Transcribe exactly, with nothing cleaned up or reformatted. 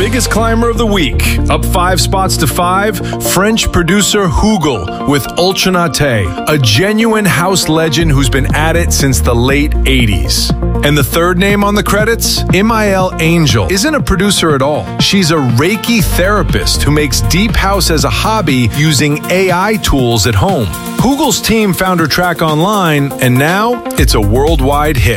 biggest climber of the week. Up five spots to five, French producer Hugel with Ultranate, a genuine house legend who's been at it since the late eighties. And the third name on the credits? Imael Angel isn't a producer at all. She's a Reiki therapist who makes deep house as a hobby using A I tools at home. Hugel's team found her track online, and now it's a worldwide hit.